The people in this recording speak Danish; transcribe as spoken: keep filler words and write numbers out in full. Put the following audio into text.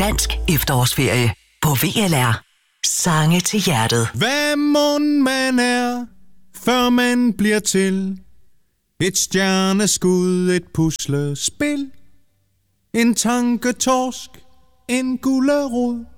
dansk efterårsferie på V L R. Sange til hjertet. Hvad mon man er, før man bliver til? Et stjerneskud, et puslespil, en tanketorsk, en gulerod.